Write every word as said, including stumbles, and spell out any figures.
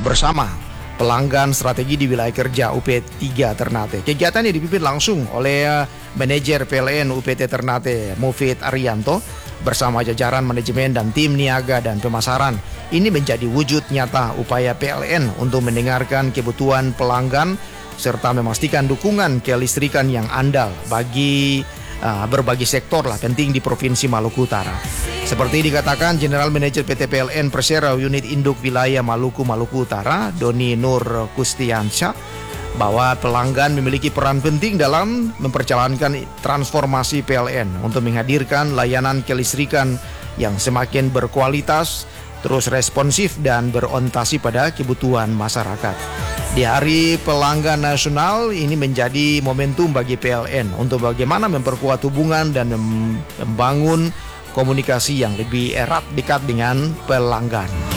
bersama pelanggan strategi di wilayah kerja U P tiga Ternate. Kegiatan yang dipimpin langsung oleh manajer P L N U P T Ternate Mufid Arianto bersama jajaran manajemen dan tim niaga dan pemasaran. Ini menjadi wujud nyata upaya P L N untuk mendengarkan kebutuhan pelanggan serta memastikan dukungan kelistrikan yang andal bagi uh, berbagai sektor lah penting di Provinsi Maluku Utara. Seperti dikatakan General Manager P T P L N Persero Unit Induk Wilayah Maluku Maluku Utara, Doni Nur Kustiansyah, bahwa pelanggan memiliki peran penting dalam memperjalankan transformasi P L N untuk menghadirkan layanan kelistrikan yang semakin berkualitas, terus responsif dan berorientasi pada kebutuhan masyarakat. Di Hari Pelanggan Nasional ini menjadi momentum bagi P L N untuk bagaimana memperkuat hubungan dan membangun komunikasi yang lebih erat dekat dengan pelanggan.